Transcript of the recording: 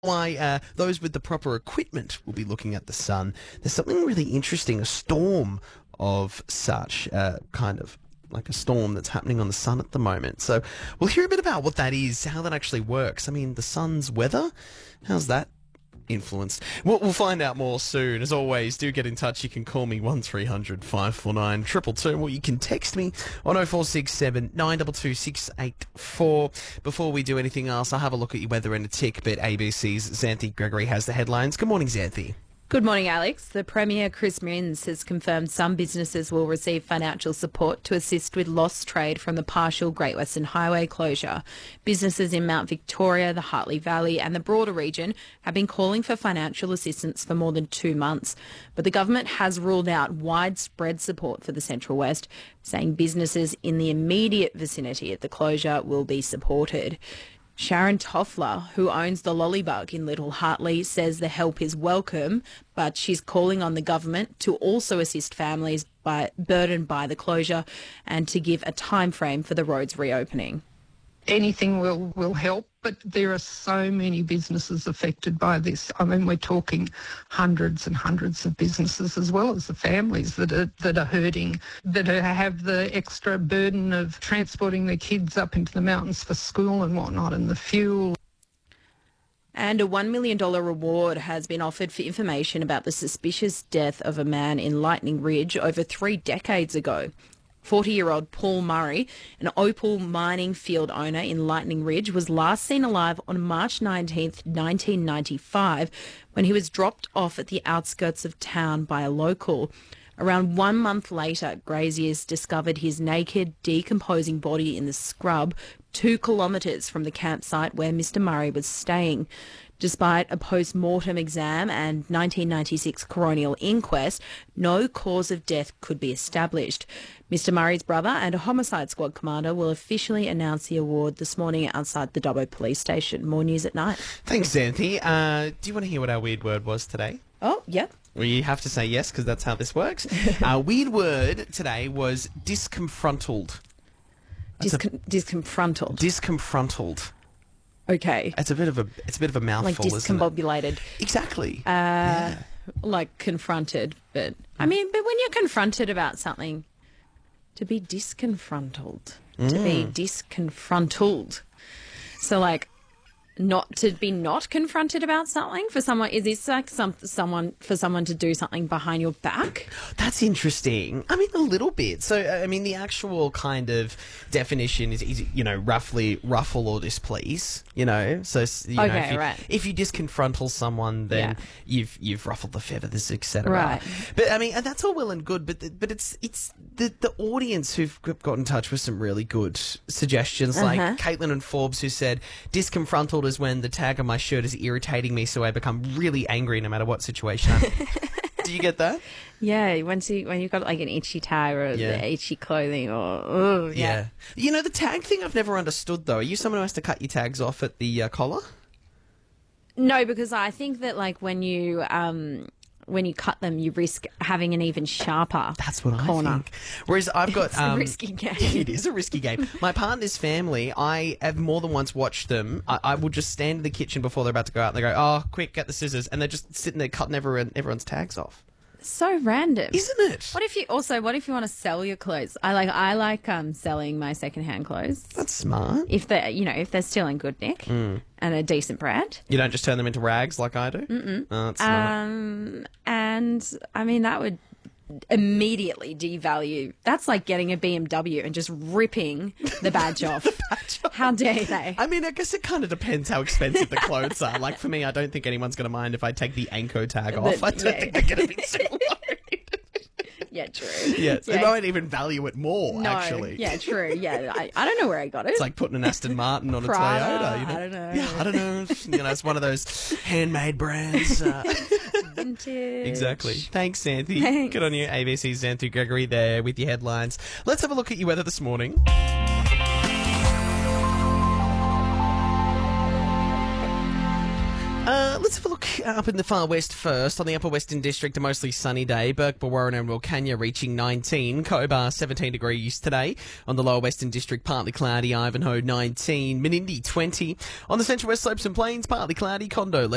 why those with the proper equipment will be looking at the sun. There's something really interesting, a storm of such, kind of like a storm that's happening on the sun at the moment. So we'll hear a bit about what that is, how that actually works. I mean, the sun's weather, how's that influenced? We'll find out more soon. As always, do get in touch. You can call me 1300 549 222, or you can text me on 0467 922 684. Before we do anything else, I'll have a look at your weather in a tick, but ABC's Xanthi Gregory has the headlines. Good morning, Xanthi. Good morning, Alex. The Premier, Chris Minns, has confirmed some businesses will receive financial support to assist with lost trade from the partial Great Western Highway closure. Businesses in Mount Victoria, the Hartley Valley and the broader region have been calling for financial assistance for more than 2 months. But the government has ruled out widespread support for the Central West, saying businesses in the immediate vicinity at the closure will be supported. Sharon Toffler, who owns the Lollybug in Little Hartley, says the help is welcome, but she's calling on the government to also assist families burdened by the closure and to give a time frame for the roads reopening. Anything will help, but there are so many businesses affected by this. I mean, we're talking hundreds and hundreds of businesses, as well as the families that are hurting, that have the extra burden of transporting their kids up into the mountains for school and whatnot, and the fuel. And a $1 million reward has been offered for information about the suspicious death of a man in Lightning Ridge over 3 decades ago. 40-year-old Paul Murray, an opal mining field owner in Lightning Ridge, was last seen alive on March 19th, 1995, when he was dropped off at the outskirts of town by a local. Around 1 month later, graziers discovered his naked, decomposing body in the scrub 2 kilometres from the campsite where Mr Murray was staying. Despite a post-mortem exam and 1996 coronial inquest, no cause of death could be established. Mr Murray's brother and a homicide squad commander will officially announce the award this morning outside the Dubbo Police Station. More news at 9. Thanks, Xanthi. Do you want to hear what our weird word was today? Oh, yeah. Well, you have to say yes, because that's how this works. Our weird word today was disconfrontled. Disconfrontled. Disconfrontled. Okay. It's a bit of a mouthful, like isn't it? discombobulated. Exactly. Like confronted, but when you're confronted about something, to be disconfrontled, to be disconfrontled. So like not to be not confronted about something for someone. Is this like someone to do something behind your back? That's interesting. I mean, a little bit. So, I mean, the actual kind of definition is roughly ruffle or displease. So if you disconfrontal someone, then you've ruffled the feathers, etc. Right. But I mean, and that's all well and good. But it's the audience who've got in touch with some really good suggestions, like Caitlin and Forbes, who said disconfrontled is when the tag on my shirt is irritating me, so I become really angry no matter what situation I'm in. Do you get that? Yeah, when you've got like an itchy tag or the itchy clothing or the tag thing I've never understood though. Are you someone who has to cut your tags off at the collar? No, because I think that like when you cut them, you risk having an even sharper That's what corner. I think. Whereas I've got... It's a risky game. It is a risky game. My partner's family, I have more than once watched them. I will just stand in the kitchen before they're about to go out and they go, oh, quick, get the scissors. And they're just sitting there cutting everyone's tags off. So random. Isn't it? What if you want to sell your clothes? I like selling my secondhand clothes. That's smart. If they're still in good nick and a decent brand. You don't just turn them into rags like I do? Mm-mm. Oh, that's smart. And I mean, that would immediately devalue. That's like getting a BMW and just ripping the badge off. How dare they? I mean, I guess it kind of depends how expensive the clothes are. Like for me, I don't think anyone's going to mind if I take the Anko tag off. I don't think they're going to be too worried. Yeah, true. Yes, they might even value it more, actually. Yeah, true. Yeah, I don't know where I got it. It's like putting an Aston Martin on Prada, a Toyota. I don't know. Yeah, I don't know. It's one of those handmade brands. Vintage. Exactly. Thanks, Xanthi. Thanks. Good on you, ABC's Xanthi Gregory there with your headlines. Let's have a look at your weather this morning. Let's have a look up in the far west first. On the Upper Western District, a mostly sunny day. Burke, Warren and Wilcannia reaching 19. Cobar, 17 degrees today. On the Lower Western District, partly cloudy. Ivanhoe, 19. Menindee, 20. On the Central West Slopes and Plains, partly cloudy. Condo,